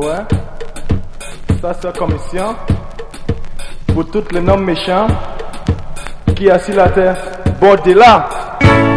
Ouais. Ça c'est commission pour tous les noms méchants qui assis la terre. Bordez là.